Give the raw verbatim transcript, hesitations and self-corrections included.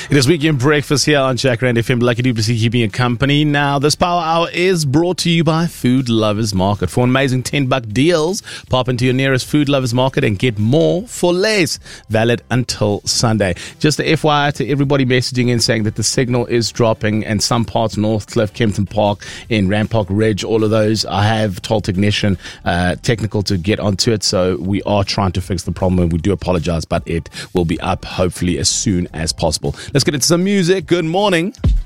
It is Weekend Breakfast here on Jacaranda F M. Lucky to see keeping you company. Now, this Power Hour is brought to you by Food Lovers Market. For amazing ten-buck deals, pop into your nearest Food Lovers Market and get more for less. Valid until Sunday. Just a F Y I to everybody messaging in saying that the signal is dropping and some parts, Northcliffe, Kempton Park, in Rampart Ridge, all of those. I have told technician, uh, technical to get onto it, so we are trying to fix the problem and we do apologize, but it will be up hopefully as soon as possible. Let's get into some music. Good morning.